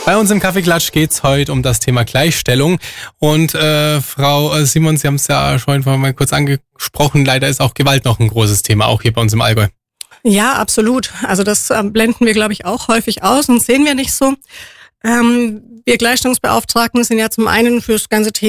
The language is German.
Bei uns im Kaffeeklatsch geht's heute um das Thema Gleichstellung. Und Frau Simon, Sie haben es ja schon mal kurz angesprochen, leider ist auch Gewalt noch ein großes Thema, auch hier bei uns im Allgäu. Ja, absolut. Also das blenden wir, glaube ich, auch häufig aus und sehen wir nicht so. Wir Gleichstellungsbeauftragten sind ja zum einen fürs ganze Thema